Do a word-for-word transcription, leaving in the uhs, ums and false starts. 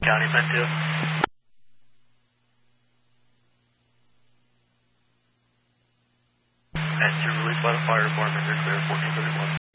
County, Pen two. Pen two, released by the fire department, you're clear, fourteen thirty-one.